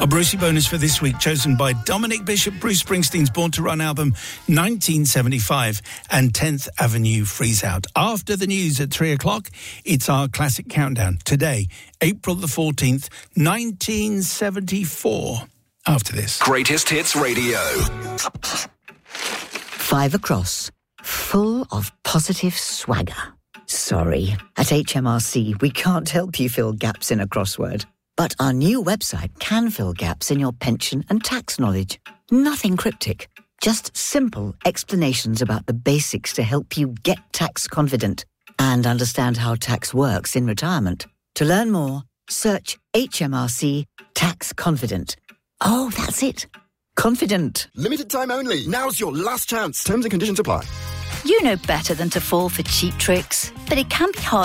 A Brucey bonus for this week, chosen by Dominic Bishop, Bruce Springsteen's Born to Run album 1975 and 10th Avenue Freeze Out. After the news at 3 o'clock, it's our classic countdown. Today, April the 14th, 1974. After this. Greatest Hits Radio. 5 across, full of positive swagger. Sorry, at HMRC we can't help you fill gaps in a crossword. But our new website can fill gaps in your pension and tax knowledge. Nothing cryptic, just simple explanations about the basics to help you get tax confident and understand how tax works in retirement. To learn more, search HMRC Tax Confident. Oh, that's it. Confident. Limited time only. Now's your last chance. Terms and conditions apply. You know better than to fall for cheap tricks, but it can be hard